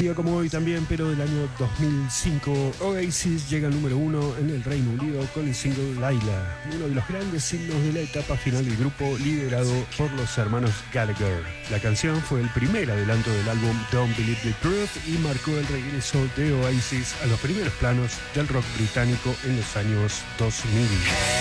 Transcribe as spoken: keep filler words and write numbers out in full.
día como hoy también, pero del año dos mil cinco, Oasis llega al número uno en el Reino Unido con el single Laila, uno de los grandes himnos de la etapa final del grupo liderado por los hermanos Gallagher. La canción fue el primer adelanto del álbum Don't Believe the Truth y marcó el regreso de Oasis a los primeros planos del rock británico en los años dos mil.